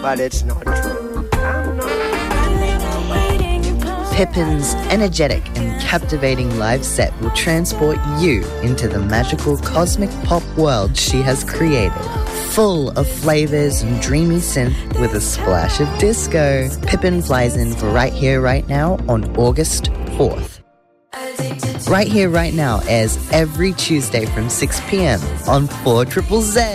but it's not true. I'm not. Pippin's energetic and captivating live set will transport you into the magical cosmic pop world she has created. Full of flavors and dreamy synth with a splash of disco. Pippin flies in for Right Here, Right Now on August 4th. Right Here, Right Now airs every Tuesday from 6 p.m. on 4ZZZ.